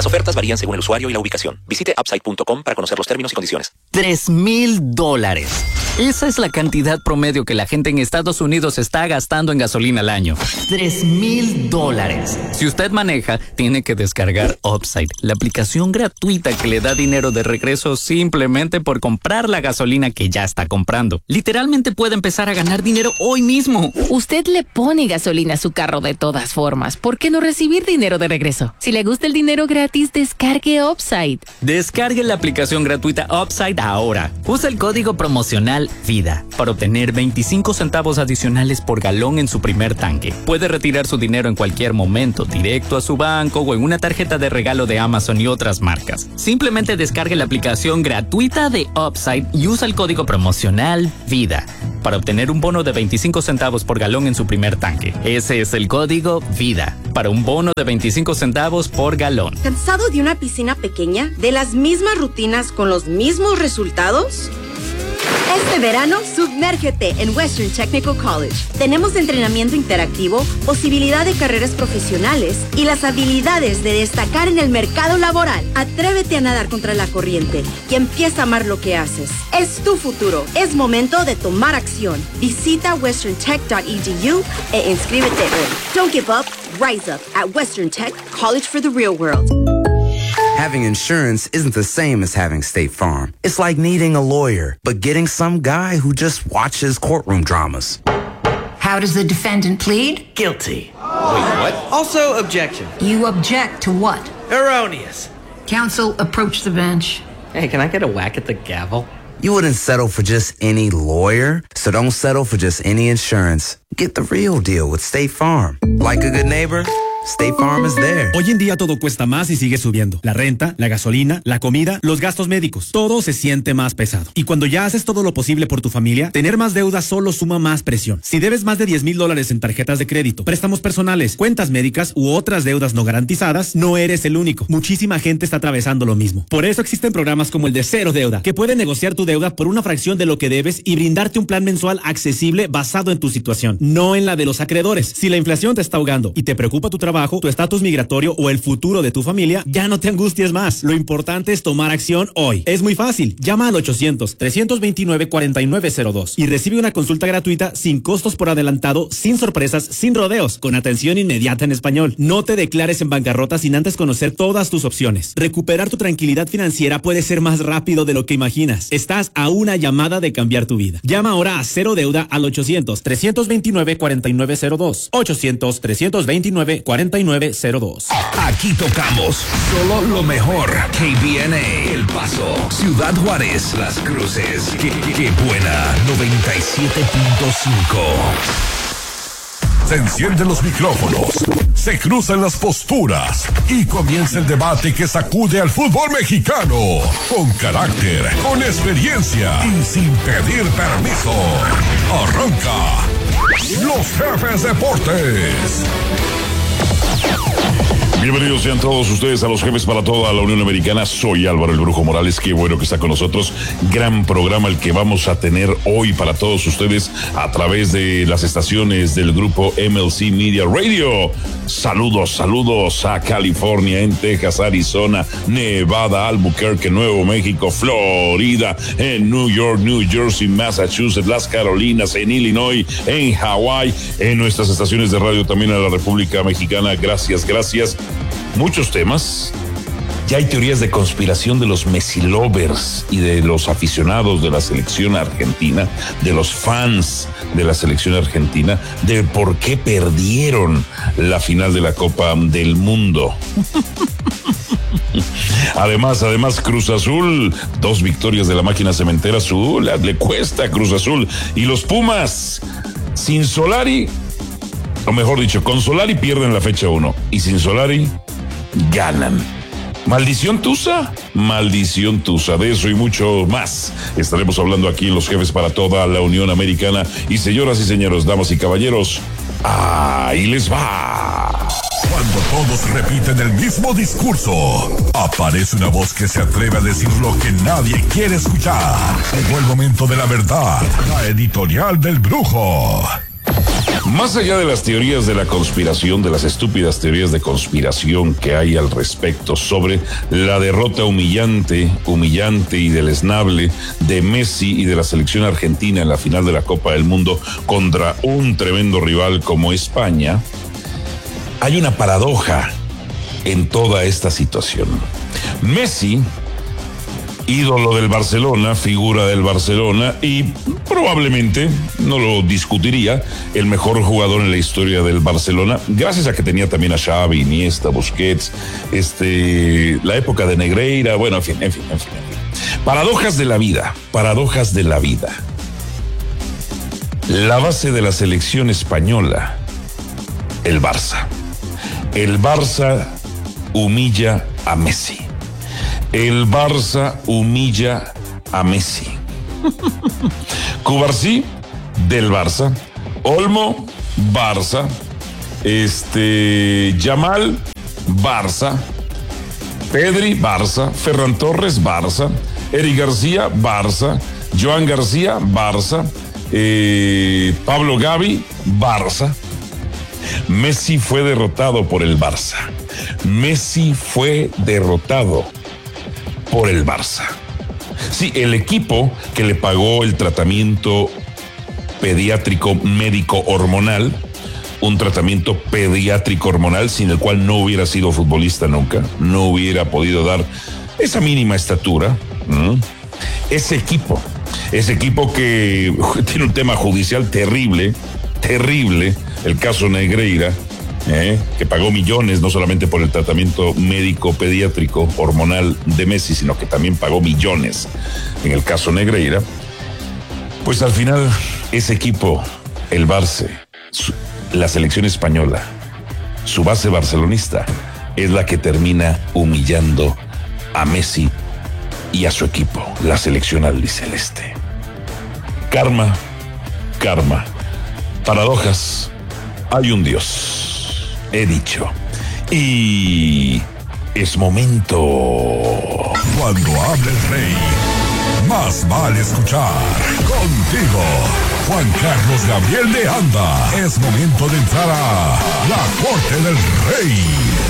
ofertas varían según el usuario y la ubicación. Visite upside.com para conocer los términos y condiciones. $3,000. Esa es la cantidad promedio que la gente en Estados Unidos está gastando en gasolina al año. $3,000. Si usted maneja, tiene que descargar Upside, la aplicación gratuita que le da dinero de regreso simplemente por comprar la gasolina que ya está comprando. Literalmente puede empezar a ganar dinero hoy mismo. Usted le pone gasolina a su carro de todas formas. ¿Por qué no recibir dinero de regreso? Si le gusta el dinero gratis, descargue Upside. Descargue la aplicación gratuita Upside ahora. Usa el código promocional VIDA para obtener 25 centavos adicionales por galón en su primer tanque. Puede retirar su dinero en cualquier momento, directo a su banco o en una tarjeta de regalo de Amazon y otras marcas. Simplemente descargue la aplicación gratuita de Upside y usa el código promocional VIDA para obtener un bono de 25 centavos por galón en su primer tanque. Ese es el código VIDA para un bono de 25 centavos por galón. ¿Cansado de una piscina pequeña? ¿De las mismas rutinas con los mismos resultados? Este verano, sumérgete en Western Technical College. Tenemos entrenamiento interactivo, posibilidad de carreras profesionales y las habilidades de destacar en el mercado laboral. Atrévete a nadar contra la corriente y empieza a amar lo que haces. Es tu futuro. Es momento de tomar acción. Visita westerntech.edu e inscríbete hoy. Don't give up. Rise up at Western Tech, College for the Real World. Having insurance isn't the same as having State Farm. It's like needing a lawyer, but getting some guy who just watches courtroom dramas. How does the defendant plead? Guilty. Wait, what? Also, objection. You object to what? Erroneous. Counsel, approach the bench. Hey, can I get a whack at the gavel? You wouldn't settle for just any lawyer, so don't settle for just any insurance. Get the real deal with State Farm. Like a good neighbor, State Farm is there. Hoy en día todo cuesta más y sigue subiendo. La renta, la gasolina, la comida, los gastos médicos. Todo se siente más pesado. Y cuando ya haces todo lo posible por tu familia, tener más deuda solo suma más presión. Si debes más de $10,000 en tarjetas de crédito, préstamos personales, cuentas médicas u otras deudas no garantizadas, no eres el único. Muchísima gente está atravesando lo mismo. Por eso existen programas como el de Cero Deuda, que pueden negociar tu deuda por una fracción de lo que debes y brindarte un plan mensual accesible basado en tu situación, no en la de los acreedores. Si la inflación te está ahogando y te preocupa tu trabajo, tu estatus migratorio o el futuro de tu familia, ya no te angusties más. Lo importante es tomar acción hoy. Es muy fácil. Llama al 800-329-4902 y recibe una consulta gratuita sin costos por adelantado, sin sorpresas, sin rodeos, con atención inmediata en español. No te declares en bancarrota sin antes conocer todas tus opciones. Recuperar tu tranquilidad financiera puede ser más rápido de lo que imaginas. Estás a una llamada de cambiar tu vida. Llama ahora a Cero Deuda al 800-329-4902. 800-329-4902. Aquí tocamos solo lo mejor. KBNA, El Paso, Ciudad Juárez, Las Cruces. Qué buena. 97.5. Se encienden los micrófonos, se cruzan las posturas y comienza el debate que sacude al fútbol mexicano. Con carácter, con experiencia y sin pedir permiso. Arranca Los Jefes Deportes. Bienvenidos sean todos ustedes a Los Jefes para toda la Unión Americana. Soy Álvaro el Brujo Morales. Qué bueno que está con nosotros. Gran programa el que vamos a tener hoy para todos ustedes a través de las estaciones del grupo MLC Media Radio. Saludos a California, en Texas, Arizona, Nevada, Albuquerque, Nuevo México, Florida, en New York, New Jersey, Massachusetts, las Carolinas, en Illinois, en Hawái, en nuestras estaciones de radio también a la República Mexicana. Gracias. Muchos temas. Ya hay teorías de conspiración de los Messi lovers y de los aficionados de la selección argentina, de los fans de la selección argentina, de por qué perdieron la final de la Copa del Mundo. Además, Cruz Azul, 2 victorias de la máquina cementera azul, le cuesta a Cruz Azul. Y los Pumas, sin Solari, o mejor dicho, con Solari pierden la fecha 1 y sin Solari ganan. Maldición Tusa, de eso y mucho más estaremos hablando aquí en Los Jefes para toda la Unión Americana. Y señoras y señores, damas y caballeros, ahí les va. Cuando todos repiten el mismo discurso, aparece una voz que se atreve a decir lo que nadie quiere escuchar. Llegó el momento de la verdad, la editorial del Brujo. Más allá de las teorías de la conspiración, de las estúpidas teorías de conspiración que hay al respecto sobre la derrota humillante y deleznable de Messi y de la selección argentina en la final de la Copa del Mundo contra un tremendo rival como España, hay una paradoja en toda esta situación. Messi, ídolo del Barcelona, figura del Barcelona y probablemente, no lo discutiría, el mejor jugador en la historia del Barcelona, gracias a que tenía también a Xavi, Iniesta, Busquets, la época de Negreira, bueno, en fin. Paradojas de la vida. La base de la selección española, el Barça. El Barça humilla a Messi. El Barça humilla a Messi. Cubarsí, del Barça. Olmo, Barça. Yamal, Barça. Pedri, Barça. Ferran Torres, Barça. Eric García, Barça. Joan García, Barça. Pablo Gavi, Barça. Messi fue derrotado por el Barça. Messi fue derrotado por el Barça. Sí, el equipo que le pagó el tratamiento pediátrico médico hormonal, un tratamiento pediátrico hormonal sin el cual no hubiera sido futbolista nunca, no hubiera podido dar esa mínima estatura. Ese equipo que tiene un tema judicial terrible, el caso Negreira, que pagó millones no solamente por el tratamiento médico pediátrico hormonal de Messi, sino que también pagó millones en el caso Negreira. Pues al final ese equipo, el Barça, la selección española, su base barcelonista, es la que termina humillando a Messi y a su equipo, la selección albiceleste. Karma, paradojas, hay un Dios. He dicho. Y es momento. Cuando hable el rey, más vale escuchar. Contigo, Juan Carlos Gabriel de Anda. Es momento de entrar a la corte del rey.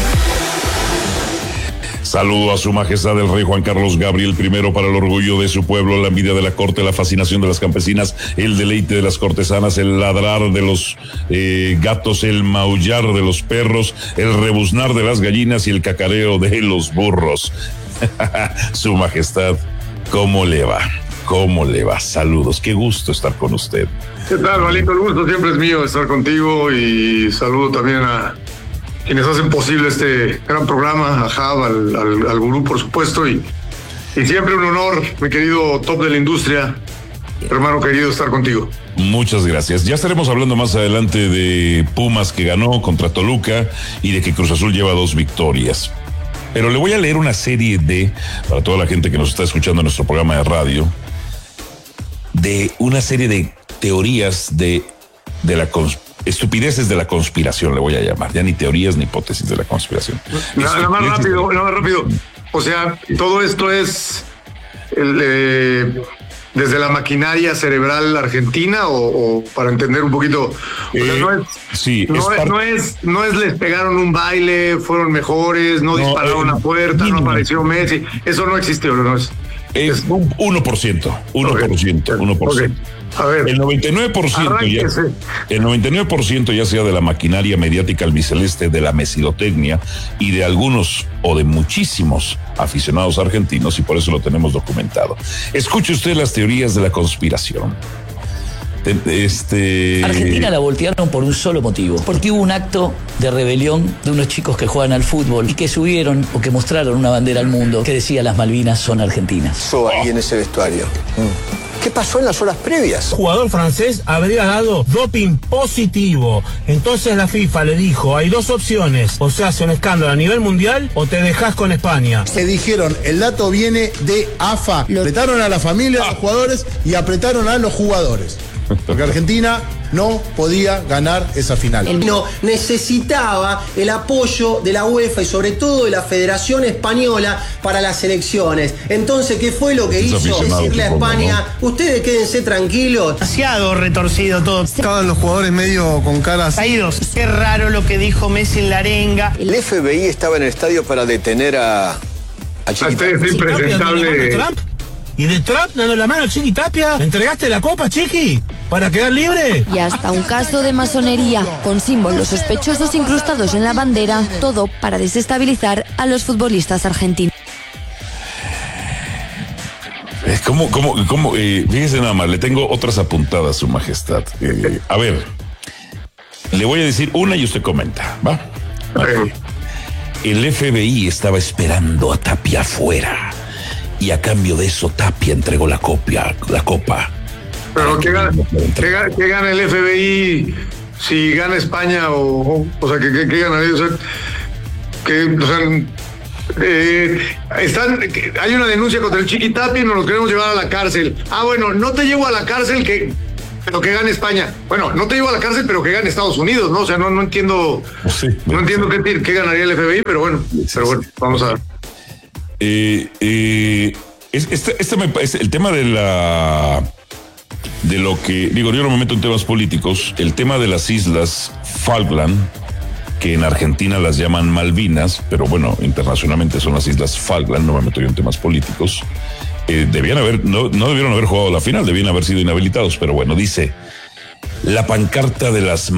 Saludo a su majestad el rey Juan Carlos Gabriel I para el orgullo de su pueblo, la envidia de la corte, la fascinación de las campesinas, el deleite de las cortesanas, el ladrar de los gatos, el maullar de los perros, el rebuznar de las gallinas y el cacareo de los burros. Su majestad, ¿cómo le va? Saludos, qué gusto estar con usted. ¿Qué tal, Valito? El gusto siempre es mío estar contigo y saludo también a quienes hacen posible este gran programa, a Jav, al gurú, por supuesto, y siempre un honor, mi querido top de la industria, hermano querido, estar contigo. Muchas gracias. Ya estaremos hablando más adelante de Pumas que ganó contra Toluca y de que Cruz Azul lleva 2 victorias. Pero le voy a leer una serie para toda la gente que nos está escuchando en nuestro programa de radio, de una serie de teorías de la estupideces de la conspiración, le voy a llamar. Ya ni teorías ni hipótesis de la conspiración. Nada más rápido. O sea, todo esto es desde la maquinaria cerebral argentina o para entender un poquito. O sea, no es les pegaron un baile, fueron mejores, no dispararon a puerta, no apareció Messi. Eso no existió, ¿no? Es 1%. Okay. A ver, el 99% ya sea de la maquinaria mediática albiceleste, de la mesidotecnia y de algunos o de muchísimos aficionados argentinos, y por eso lo tenemos documentado. Escuche usted las teorías de la conspiración. Argentina la voltearon por un solo motivo, porque hubo un acto de rebelión de unos chicos que juegan al fútbol y que subieron o que mostraron una bandera al mundo que decía las Malvinas son argentinas. Ahí en ese vestuario. ¿Qué pasó en las horas previas? El jugador francés habría dado doping positivo. Entonces la FIFA le dijo, hay 2 opciones, o se hace un escándalo a nivel mundial o te dejás con España. Se dijeron, el dato viene de AFA. Apretaron a la familia de los jugadores y apretaron a los jugadores. Porque Argentina no podía ganar esa final. No, necesitaba el apoyo de la UEFA y sobre todo de la Federación Española para las elecciones. Entonces, ¿qué fue lo que hizo? Decirle a España, ustedes quédense tranquilos. Demasiado retorcido todo. Estaban los jugadores medio con caras Caídos. Qué raro lo que dijo Messi en la arenga. El FBI estaba en el estadio para detener a Chiqui Este es impresentable. ¿Y de Trump dando la mano a Chiqui Tapia? ¿Le entregaste la copa, Chiqui? ¿Para quedar libre? Y hasta un caso de masonería, con símbolos sospechosos incrustados en la bandera, todo para desestabilizar a los futbolistas argentinos. Fíjese nada más, le tengo otras apuntadas, Su Majestad. A ver, le voy a decir una y usted comenta, ¿va? El FBI estaba esperando a Tapia afuera y a cambio de eso Tapia entregó la copa. Pero ¿qué gana el FBI si gana España o sea, ¿qué ganaría? Hay una denuncia contra el Chiqui Tapia y nos lo queremos llevar a la cárcel. Bueno, no te llevo a la cárcel pero que gane España. Bueno, no te llevo a la cárcel, pero que gane Estados Unidos, ¿no? O sea, no entiendo. Sí, no entiendo qué ganaría el FBI, pero bueno, vamos a. Me parece el tema de lo que digo, yo no me meto en temas políticos, el tema de las islas Falkland, que en Argentina las llaman Malvinas, pero bueno, internacionalmente son las islas Falkland, no me meto yo en temas políticos. No debieron haber jugado la final, debían haber sido inhabilitados, pero bueno, dice la pancarta de las